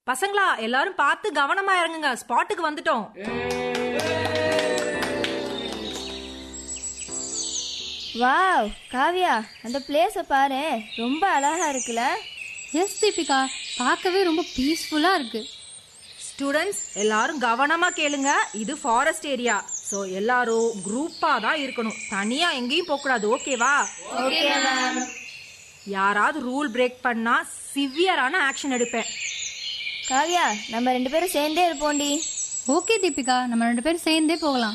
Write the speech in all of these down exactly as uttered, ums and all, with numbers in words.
பசங்களா எல்லாரும் பார்த்து கவனமா இறங்குங்க, ஸ்பாட்டுக்கு வந்துட்டோம். வாவ் காவியா, அந்த பிளேஸை பாரு, ரொம்ப அழகா இருக்குல்ல? எஸ் தீபிகா, பார்க்கவே ரொம்ப பீஸ்ஃபுல்லா இருக்கு. ஸ்டூடெண்ட்ஸ் எல்லாரும் கவனமா கேளுங்க, இது ஃபாரஸ்ட் ஏரியா. சோ எல்லாரும் குரூப்பா தான் இருக்கணும், தனியா எங்கேயும் போக கூடாது. ஓகேவா? Okay ma'am. யாராவது ரூல் பிரேக் பண்ணா சிவியரான ஆக்ஷன் எடுப்பேன். காவியா, நம்ம ரெண்டு பேரும் சேர்ந்தே இருப்போம்டி. ஓகே தீபிகா, நம்ம ரெண்டு பேரும் சேர்ந்தே போகலாம்.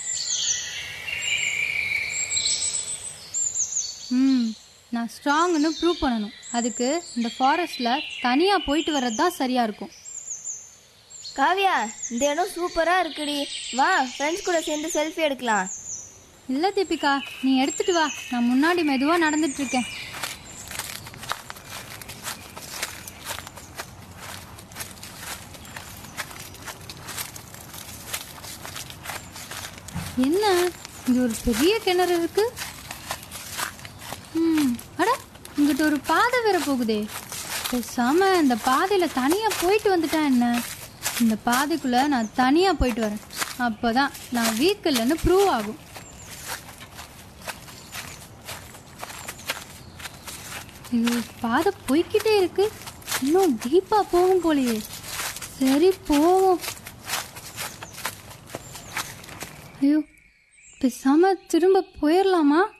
ம் நான் ஸ்ட்ராங்னு ப்ரூவ் பண்ணணும். அதுக்கு இந்த ஃபாரஸ்ட்ல தனியா போயிட்டு வர்றது தான் சரியா இருக்கும். காவியா, இந்த இடம் சூப்பரா இருக்குடி, வா ஃப்ரெண்ட்ஸ் கூட சேர்ந்து செல்ஃபி எடுக்கலாம். இல்ல தீபிகா, நீ எடுத்துட்டு வா, நான் முன்னாடி மெதுவா நடந்துட்டு இருக்கேன். என்ன இங்க ஒரு பெரிய கிணறு இருக்கு. ம் அட, இங்கிட்ட ஒரு பாதை வேற போகுதே. பேசாம இந்த பாதையில தனியா போயிட்டு வந்துட்டேன். என்ன இந்த பாதைக்குள்ள நான் தனியா போயிட்டு வரேன், அப்பதான் நான் வீக் இல்லைன்னு ப்ரூவ் ஆகும். இது பாதை போய்கிட்டே இருக்கு, இன்னும் டீப்பா போகும் போலயே. சரி போவோம். ஐயோ, பேசாம திரும்ப போயிடலாமா?